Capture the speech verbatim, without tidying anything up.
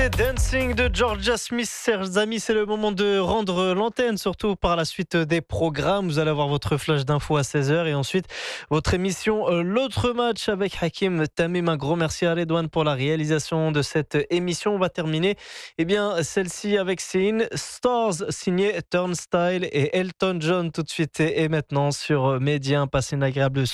Dancing de Georgia Smith, chers amis, c'est le moment de rendre l'antenne, surtout par la suite des programmes. Vous allez avoir votre flash d'infos à seize heures et ensuite votre émission euh, L'autre match avec Hakim Tamim. Un gros merci à Redouane pour la réalisation de cette émission. On va terminer eh bien, celle-ci avec Seeing Stars, signé Turnstile et Elton John tout de suite et maintenant sur Média. Passez une agréable